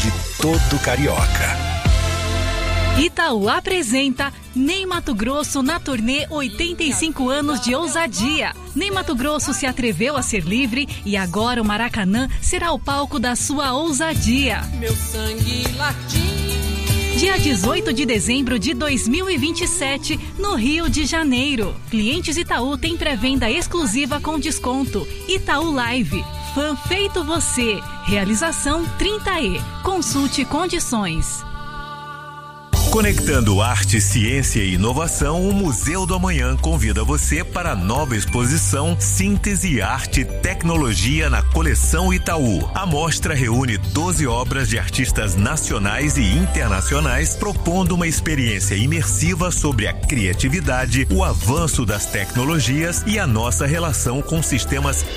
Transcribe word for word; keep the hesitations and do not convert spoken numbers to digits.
de todo carioca. Itaú apresenta Ney Matogrosso na turnê oitenta e cinco anos de ousadia. Ney Matogrosso se atreveu a ser livre e agora o Maracanã será o palco da sua ousadia. Meu sangue latim. Dia dezoito de dezembro de dois mil e vinte e sete, no Rio de Janeiro. Clientes Itaú têm pré-venda exclusiva com desconto. Itaú Live. Fã feito você. Realização trinta E. Consulte condições. Conectando arte, ciência e inovação, o Museu do Amanhã convida você para a nova exposição Síntese, Arte e Tecnologia na Coleção Itaú. A mostra reúne doze obras de artistas nacionais e internacionais, propondo uma experiência imersiva sobre a criatividade, o avanço das tecnologias e a nossa relação com sistemas